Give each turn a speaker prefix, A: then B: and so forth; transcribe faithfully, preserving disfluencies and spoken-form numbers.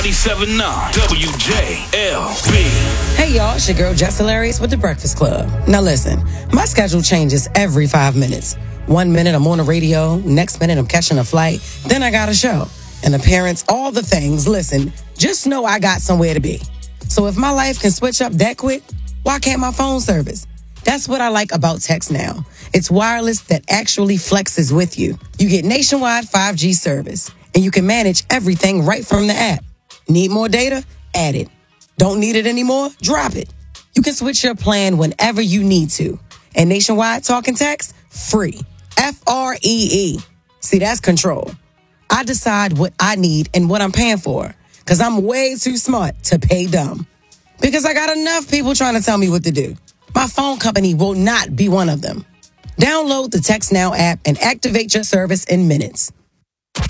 A: ninety-seven point nine W J L B.
B: Hey y'all, it's your girl Jess Hilarious with The Breakfast Club. Now listen, my schedule changes every five minutes. One minute I'm on the radio, next minute I'm catching a flight, then I got a show. An appearance, all the things. Listen, just know I got somewhere to be. So if my life can switch up that quick, why can't my phone service? That's what I like about Text Now. It's wireless that actually flexes with you. You get nationwide five G service, and you can manage everything right from the app. Need more data? Add it. Don't need it anymore? Drop it. You can switch your plan whenever you need to. And nationwide talk and text? Free. F R E E. See, that's control. I decide what I need and what I'm paying for, because I'm way too smart to pay dumb. Because I got enough people trying to tell me what to do. My phone company will not be one of them. Download the Text Now app and activate your service in minutes.